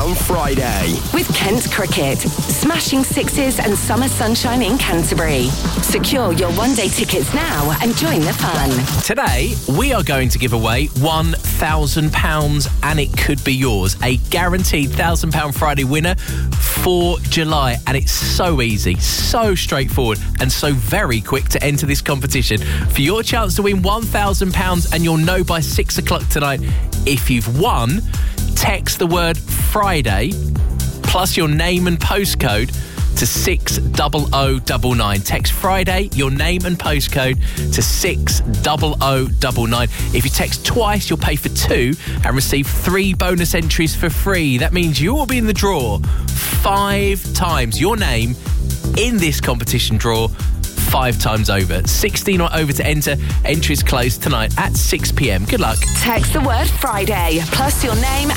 Friday. With Kent Cricket, smashing sixes and summer sunshine in Canterbury. Secure your one-day tickets now and join the fun. Today, we are going to give away £1,000 and it could be yours. A guaranteed £1,000 Friday winner for July. And it's so easy, so straightforward and so very quick to enter this competition. For your chance to win £1,000 and you'll know by 6 o'clock tonight if you've won, text the word Friday plus your name and postcode to 60099. Text Friday, your name and postcode to 60099. If you text twice, you'll pay for 2 and receive 3 bonus entries for free. That means you will be in the draw 5 times. Your name in this competition draw 5 times over. 16 or over to enter. Entries closed tonight at 6 p.m. Good luck. Text the word Friday plus your name